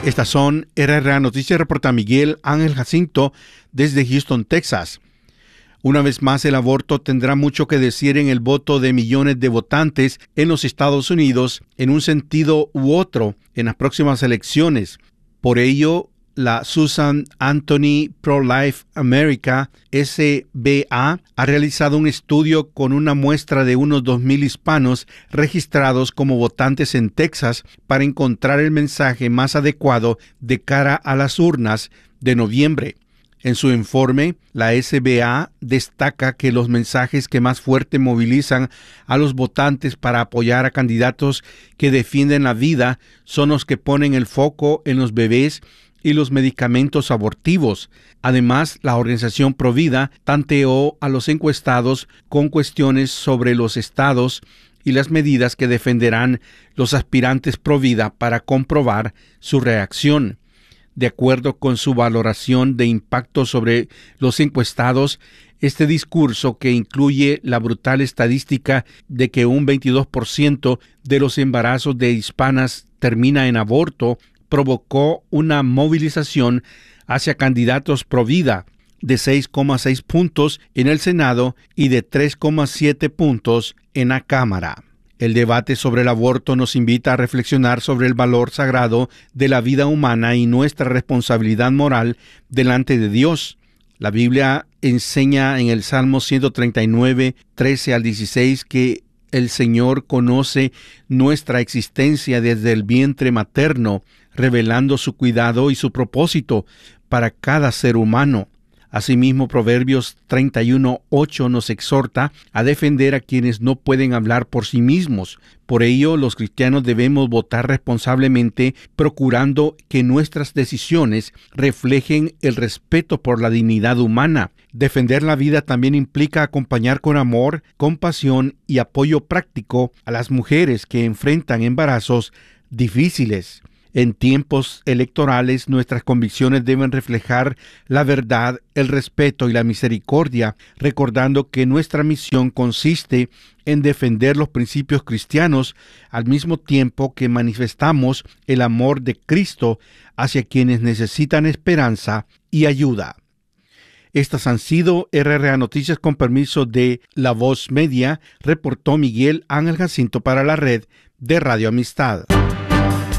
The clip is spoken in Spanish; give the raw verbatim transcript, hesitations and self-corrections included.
Estas son R R A Noticias, reporta Miguel Ángel Jacinto desde Houston, Texas. Una vez más, el aborto tendrá mucho que decir en el voto de millones de votantes en los Estados Unidos, en un sentido u otro, en las próximas elecciones. Por ello, la Susan Anthony Pro-Life America, S B A, ha realizado un estudio con una muestra de unos dos mil hispanos registrados como votantes en Texas para encontrar el mensaje más adecuado de cara a las urnas de noviembre. En su informe, la S B A destaca que los mensajes que más fuerte movilizan a los votantes para apoyar a candidatos que defienden la vida son los que ponen el foco en los bebés y los medicamentos abortivos. Además, la organización Provida tanteó a los encuestados con cuestiones sobre los estados y las medidas que defenderán los aspirantes Provida para comprobar su reacción. De acuerdo con su valoración de impacto sobre los encuestados, este discurso, que incluye la brutal estadística de que un veintidós por ciento de los embarazos de hispanas termina en aborto, provocó una movilización hacia candidatos pro vida de seis coma seis puntos en el Senado y de tres coma siete puntos en la Cámara. El debate sobre el aborto nos invita a reflexionar sobre el valor sagrado de la vida humana y nuestra responsabilidad moral delante de Dios. La Biblia enseña en el Salmo ciento treinta y nueve, trece al dieciséis, que el Señor conoce nuestra existencia desde el vientre materno, revelando su cuidado y su propósito para cada ser humano. Asimismo, Proverbios treinta y uno, ocho nos exhorta a defender a quienes no pueden hablar por sí mismos. Por ello, los cristianos debemos votar responsablemente, procurando que nuestras decisiones reflejen el respeto por la dignidad humana. Defender la vida también implica acompañar con amor, compasión y apoyo práctico a las mujeres que enfrentan embarazos difíciles. En tiempos electorales, nuestras convicciones deben reflejar la verdad, el respeto y la misericordia, recordando que nuestra misión consiste en defender los principios cristianos al mismo tiempo que manifestamos el amor de Cristo hacia quienes necesitan esperanza y ayuda. Estas han sido R R A Noticias con permiso de La Voz Media, reportó Miguel Ángel Jacinto para la red de Radio Amistad.